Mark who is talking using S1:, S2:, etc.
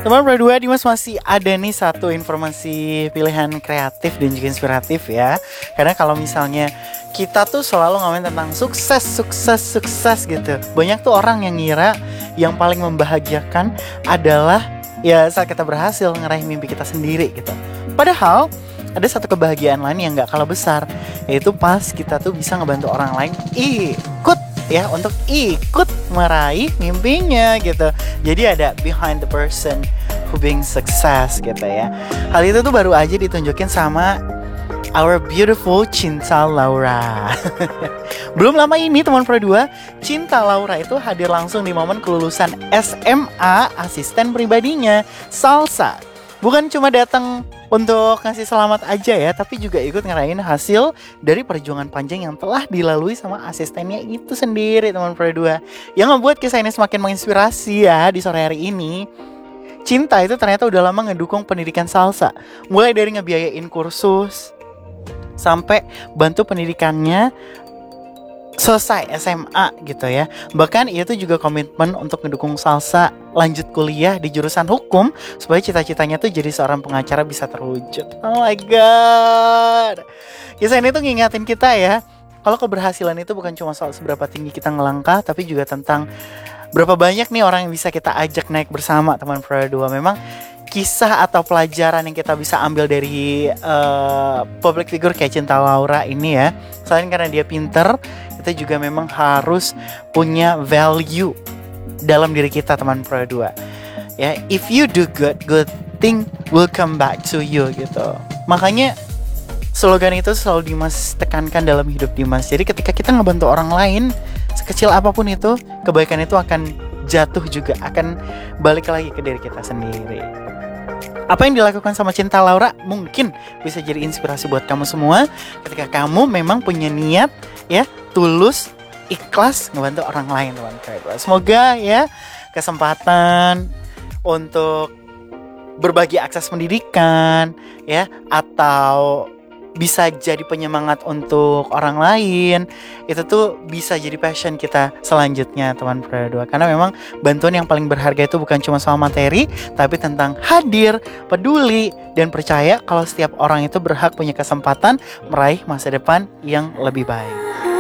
S1: Teman berdua, Dimas masih ada nih satu informasi pilihan kreatif dan juga inspiratif ya. Karena kalau misalnya kita tuh selalu ngomongin tentang sukses gitu. Banyak tuh orang yang ngira yang paling membahagiakan adalah ya saat kita berhasil ngeraih mimpi kita sendiri gitu. Padahal ada satu kebahagiaan lain yang gak kalah besar, yaitu pas kita tuh bisa ngebantu orang lain untuk ikut meraih mimpinya gitu. Jadi ada behind the person who being success gitu ya. Hal itu tuh baru aja ditunjukin sama our beautiful Cinta Laura. Belum lama ini teman Pro 2, Cinta Laura itu hadir langsung di momen kelulusan SMA asisten pribadinya, Salsa. Bukan cuma datang untuk ngasih selamat aja ya, tapi juga ikut ngerayain hasil dari perjuangan panjang yang telah dilalui sama asistennya itu sendiri teman Pro 2. Yang membuat kisah ini semakin menginspirasi ya di sore hari ini. Cinta itu ternyata udah lama ngedukung pendidikan Salsa, mulai dari ngebiayain kursus sampai bantu pendidikannya selesai SMA gitu ya. Bahkan ia tuh juga komitmen untuk ngedukung Salsa lanjut kuliah di jurusan hukum supaya cita-citanya tuh jadi seorang pengacara bisa terwujud. Oh my god. Kisah ini tuh ngingatin kita ya, kalau keberhasilan itu bukan cuma soal seberapa tinggi kita ngelangkah, tapi juga tentang berapa banyak nih orang yang bisa kita ajak naik bersama teman Pro 2. Memang kisah atau pelajaran yang kita bisa ambil dari public figure kayak Cinta Laura ini ya, selain karena dia pinter, kita juga memang harus punya value dalam diri kita teman Pro 2 ya. If you do good thing will come back to you gitu. Makanya slogan itu selalu Dimas tekankan dalam hidup Dimas. Jadi ketika kita ngebantu orang lain, sekecil apapun itu, kebaikan itu akan jatuh juga, akan balik lagi ke diri kita sendiri. Apa yang dilakukan sama Cinta Laura mungkin bisa jadi inspirasi buat kamu semua ketika kamu memang punya niat ya, tulus, ikhlas ngebantu orang lain teman-teman. Semoga ya kesempatan untuk berbagi akses pendidikan ya, atau bisa jadi penyemangat untuk orang lain, itu tuh bisa jadi passion kita selanjutnya teman Pro 2. Karena memang bantuan yang paling berharga itu bukan cuma soal materi, tapi tentang hadir, peduli, dan percaya kalau setiap orang itu berhak punya kesempatan meraih masa depan yang lebih baik.